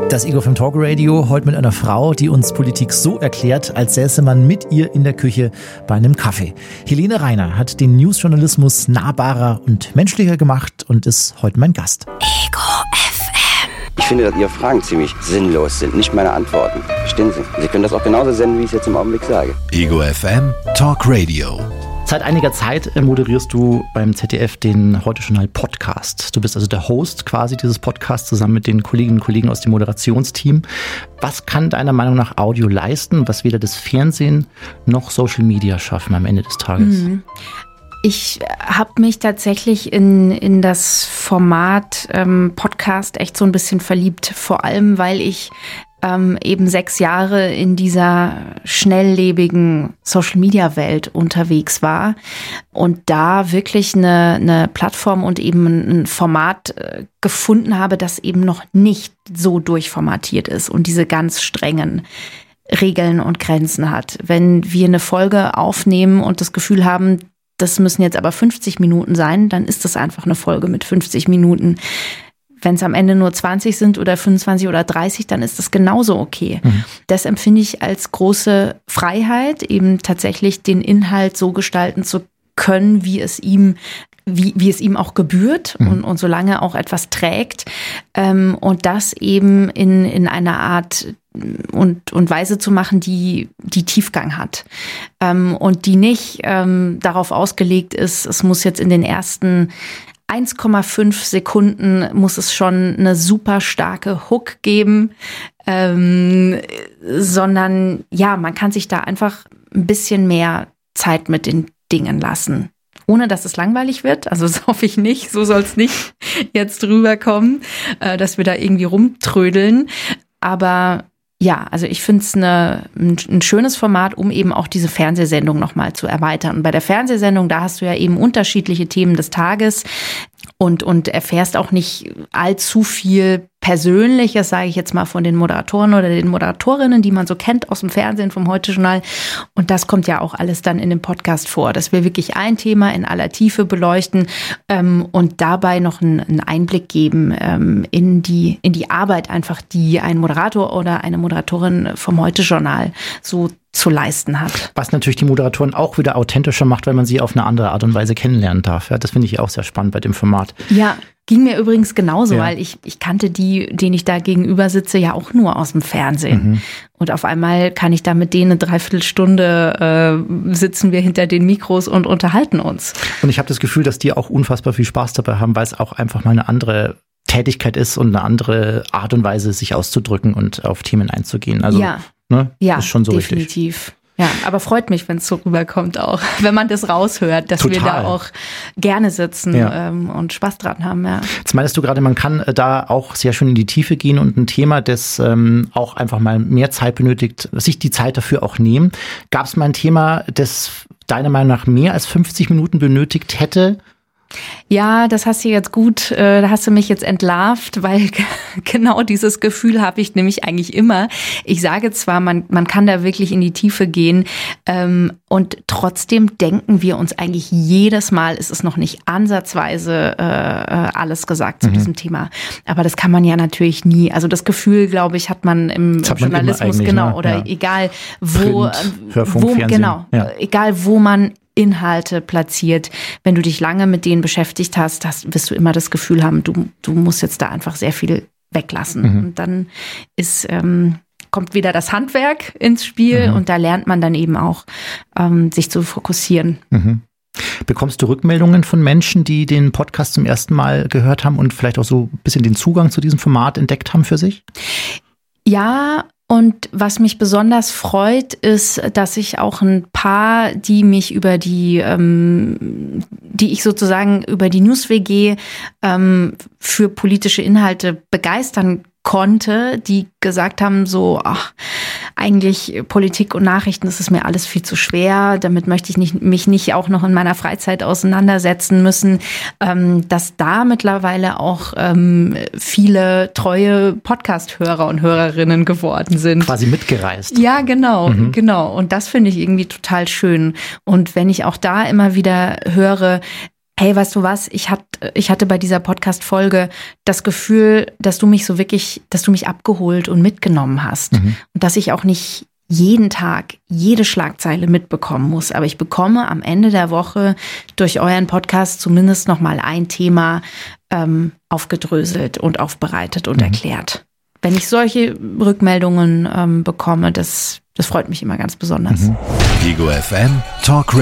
Das Ego FM Talk Radio, heute mit einer Frau, die uns Politik so erklärt, als säße man mit ihr in der Küche bei einem Kaffee. Helene Reiner hat den Newsjournalismus nahbarer und menschlicher gemacht und ist heute mein Gast. Ego FM. Ich finde, dass Ihre Fragen ziemlich sinnlos sind, nicht meine Antworten. Verstehen Sie? Sie können das auch genauso senden, wie ich es jetzt im Augenblick sage. Ego FM Talk Radio. Seit einiger Zeit moderierst du beim ZDF den Heute-Journal-Podcast. Du bist also der Host quasi dieses Podcasts zusammen mit den Kolleginnen und Kollegen aus dem Moderationsteam. Was kann deiner Meinung nach Audio leisten, was weder das Fernsehen noch Social Media schaffen am Ende des Tages? Ich habe mich tatsächlich in das Format Podcast echt so ein bisschen verliebt. Vor allem, weil ich eben 6 Jahre in dieser schnelllebigen Social-Media-Welt unterwegs war und da wirklich eine Plattform und eben ein Format gefunden habe, das eben noch nicht so durchformatiert ist und diese ganz strengen Regeln und Grenzen hat. Wenn wir eine Folge aufnehmen und das Gefühl haben, das müssen jetzt aber 50 Minuten sein, dann ist das einfach eine Folge mit 50 Minuten. Wenn es am Ende nur 20 sind oder 25 oder 30, dann ist das genauso okay. Das empfinde ich als große Freiheit, eben tatsächlich den Inhalt so gestalten zu können, wie es ihm auch gebührt und solange auch etwas trägt. Und das eben in einer Art und Weise zu machen, die Tiefgang hat. Und die nicht darauf ausgelegt ist, es muss jetzt in den ersten 1,5 Sekunden muss es schon eine super starke Hook geben, sondern ja, man kann sich da einfach ein bisschen mehr Zeit mit den Dingen lassen. Ohne dass es langweilig wird, also das hoffe ich nicht, so soll es nicht jetzt rüberkommen, dass wir da irgendwie rumtrödeln. Aber ja, also ich finde es ein schönes Format, um eben auch diese Fernsehsendung nochmal zu erweitern. Und bei der Fernsehsendung, da hast du ja eben unterschiedliche Themen des Tages und erfährst auch nicht allzu viel Persönliches, sage ich jetzt mal, von den Moderatoren oder den Moderatorinnen, die man so kennt aus dem Fernsehen, vom Heute-Journal. Und das kommt ja auch alles dann in dem Podcast vor, dass wir wirklich ein Thema in aller Tiefe beleuchten und dabei noch einen Einblick geben in die Arbeit einfach, die ein Moderator oder eine Moderatorin vom Heute-Journal so zu leisten hat. Was natürlich die Moderatoren auch wieder authentischer macht, weil man sie auf eine andere Art und Weise kennenlernen darf. Ja, das finde ich auch sehr spannend bei dem Format. Ja, ging mir übrigens genauso, weil ich kannte die, denen ich da gegenüber sitze, ja auch nur aus dem Fernsehen. Und auf einmal kann ich da mit denen eine Dreiviertelstunde sitzen wir hinter den Mikros und unterhalten uns. Und ich habe das Gefühl, dass die auch unfassbar viel Spaß dabei haben, weil es auch einfach mal eine andere Tätigkeit ist und eine andere Art und Weise, sich auszudrücken und auf Themen einzugehen. Also ist schon so definitiv. Richtig. Ja, aber freut mich, wenn es so rüberkommt auch, wenn man das raushört, dass wir da auch gerne sitzen und Spaß dran haben. Ja. Jetzt meinst du gerade, man kann da auch sehr schön in die Tiefe gehen und ein Thema, das auch einfach mal mehr Zeit benötigt, sich die Zeit dafür auch nehmen. Gab es mal ein Thema, das deiner Meinung nach mehr als 50 Minuten benötigt hätte? Ja, das hast du jetzt gut, da hast du mich jetzt entlarvt, weil genau dieses Gefühl habe ich nämlich eigentlich immer. Ich sage zwar, man kann da wirklich in die Tiefe gehen und trotzdem denken wir uns eigentlich jedes Mal, es ist noch nicht ansatzweise alles gesagt zu diesem Thema. Aber das kann man ja natürlich nie. Also das Gefühl, glaube ich, hat man im Journalismus, genau, oder egal wo, Print, Hörfunk, Fernsehen. Genau, egal wo man Inhalte platziert. Wenn du dich lange mit denen beschäftigt hast, wirst du immer das Gefühl haben, du musst jetzt da einfach sehr viel weglassen. Und dann kommt wieder das Handwerk ins Spiel und da lernt man dann eben auch, sich zu fokussieren. Bekommst du Rückmeldungen von Menschen, die den Podcast zum ersten Mal gehört haben und vielleicht auch so ein bisschen den Zugang zu diesem Format entdeckt haben für sich? Ja, und was mich besonders freut, ist, dass ich auch ein paar, die mich über die ich sozusagen über die News-WG für politische Inhalte begeistern konnte, die gesagt haben so, ach, eigentlich Politik und Nachrichten, das ist mir alles viel zu schwer, damit möchte ich mich nicht auch noch in meiner Freizeit auseinandersetzen müssen, dass da mittlerweile auch viele treue Podcast-Hörer und Hörerinnen geworden sind. Quasi mitgereist. Ja, genau, genau. Und das finde ich irgendwie total schön. Und wenn ich auch da immer wieder höre, hey, weißt du was, ich hatte bei dieser Podcast-Folge das Gefühl, dass du mich abgeholt und mitgenommen hast. Und dass ich auch nicht jeden Tag jede Schlagzeile mitbekommen muss. Aber ich bekomme am Ende der Woche durch euren Podcast zumindest nochmal ein Thema aufgedröselt und aufbereitet und erklärt. Wenn ich solche Rückmeldungen bekomme, das freut mich immer ganz besonders. Ego FM Talk